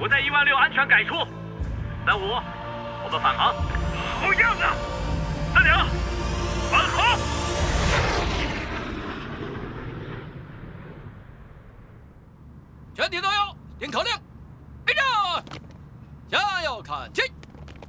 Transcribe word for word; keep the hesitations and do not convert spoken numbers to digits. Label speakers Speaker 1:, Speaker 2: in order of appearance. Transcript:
Speaker 1: 在一万六安全改出。三五，我们返航。好样的！三两，返航。
Speaker 2: 全体都有听口令，立正，向右看齐。